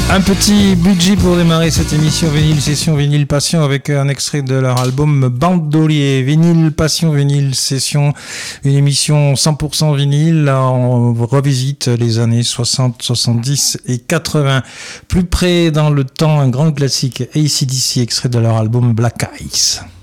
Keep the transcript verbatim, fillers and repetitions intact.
Un petit budget pour démarrer cette émission Vinyle Session Vinyle Passion avec un extrait de leur album Bandolier. Vinyle Passion Vinyle Session, une émission cent pour cent vinyle. Là, on revisite les années soixante, soixante-dix et quatre-vingts. Plus près dans le temps, un grand classique A C/D C extrait de leur album Black Ice.